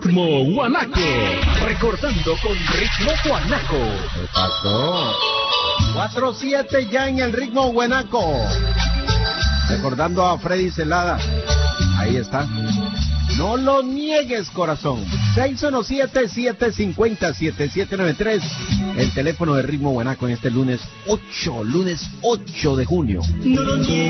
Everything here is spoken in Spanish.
Ritmo Guanaco. Recordando con Ritmo Guanaco. ¿Qué pasó? 4-7 ya en el Ritmo Guanaco. Recordando a Freddy Celada. Ahí está. No lo niegues, corazón. 617-750-7793. El teléfono de Ritmo Guanaco en este lunes 8 de junio. No lo niegues.